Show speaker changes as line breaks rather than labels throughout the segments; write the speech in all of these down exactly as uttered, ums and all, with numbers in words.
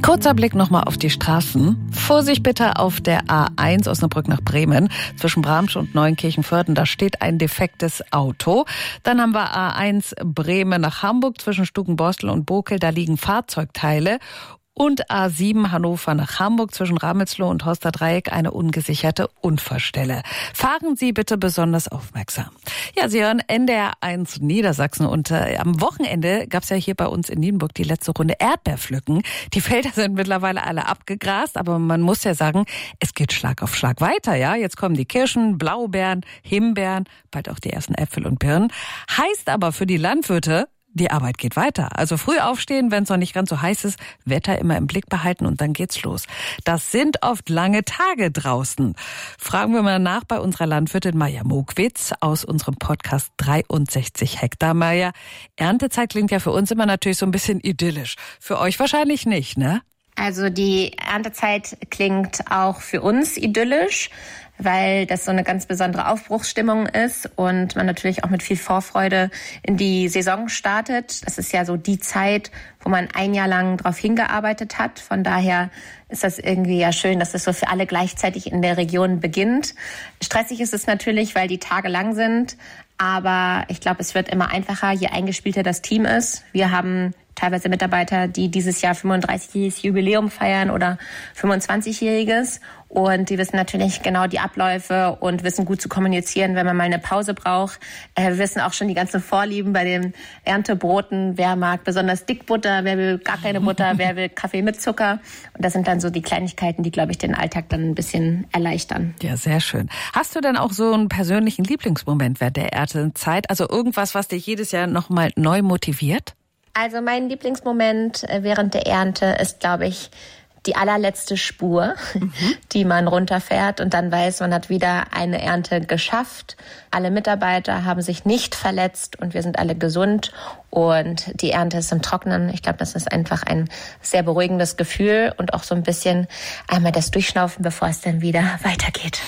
Kurzer Blick nochmal auf die Straßen. Vorsicht bitte auf der A eins Osnabrück nach Bremen zwischen Bramsch und Neunkirchen-Vörden. Da steht ein defektes Auto. Dann haben wir A eins Bremen nach Hamburg zwischen Stukenborstel und Bokel. Da liegen Fahrzeugteile. Und A sieben Hannover nach Hamburg zwischen Ramelsloh und Horster Dreieck eine ungesicherte Unfallstelle. Fahren Sie bitte besonders aufmerksam. Ja, Sie hören N D R eins Niedersachsen und äh, am Wochenende gab es ja hier bei uns in Nienburg die letzte Runde Erdbeerpflücken. Die Felder sind mittlerweile alle abgegrast, aber man muss ja sagen, es geht Schlag auf Schlag weiter. Ja, jetzt kommen die Kirschen, Blaubeeren, Himbeeren, bald auch die ersten Äpfel und Birnen. Heißt aber für die Landwirte, die Arbeit geht weiter. Also früh aufstehen, wenn es noch nicht ganz so heiß ist, Wetter immer im Blick behalten und dann geht's los. Das sind oft lange Tage draußen. Fragen wir mal nach bei unserer Landwirtin Maja Mokwitz aus unserem Podcast dreiundsechzig Hektar. Maja, Erntezeit klingt ja für uns immer natürlich so ein bisschen idyllisch. Für euch wahrscheinlich nicht, ne?
Also die Erntezeit klingt auch für uns idyllisch, weil das so eine ganz besondere Aufbruchsstimmung ist und man natürlich auch mit viel Vorfreude in die Saison startet. Das ist ja so die Zeit, wo man ein Jahr lang drauf hingearbeitet hat. Von daher ist das irgendwie ja schön, dass es so für alle gleichzeitig in der Region beginnt. Stressig ist es natürlich, weil die Tage lang sind, aber ich glaube, es wird immer einfacher, je eingespielter das Team ist. Wir haben teilweise Mitarbeiter, die dieses Jahr fünfunddreißigjähriges Jubiläum feiern oder fünfundzwanzigjähriges. Und die wissen natürlich genau die Abläufe und wissen gut zu kommunizieren, wenn man mal eine Pause braucht. Äh, wir wissen auch schon die ganzen Vorlieben bei den Erntebroten. Wer mag besonders Dickbutter, wer will gar keine Butter, wer will Kaffee mit Zucker. Und das sind dann so die Kleinigkeiten, die, glaube ich, den Alltag dann ein bisschen erleichtern.
Ja, sehr schön. Hast du denn auch so einen persönlichen Lieblingsmoment während der Erntezeit? Also irgendwas, was dich jedes Jahr nochmal neu motiviert?
Also mein Lieblingsmoment während der Ernte ist, glaube ich, die allerletzte Spur, mhm. die man runterfährt und dann weiß, man hat wieder eine Ernte geschafft. Alle Mitarbeiter haben sich nicht verletzt und wir sind alle gesund und die Ernte ist im Trocknen. Ich glaube, das ist einfach ein sehr beruhigendes Gefühl und auch so ein bisschen einmal das Durchschnaufen, bevor es dann wieder weitergeht.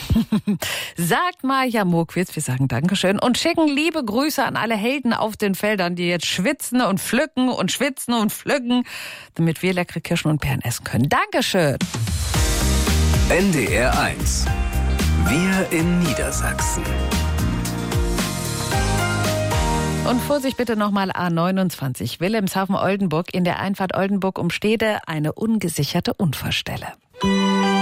Sagt Maja Mokwitz, wir sagen Dankeschön und schicken liebe Grüße an alle Helden auf den Feldern, die jetzt schwitzen und pflücken und schwitzen und pflücken, damit wir leckere Kirschen und Beeren essen können. Dankeschön.
N D R eins. Wir in Niedersachsen.
Und Vorsicht bitte nochmal A neunundzwanzig, Wilhelmshaven-Oldenburg, in der Einfahrt Oldenburg um Stede eine ungesicherte Unfallstelle.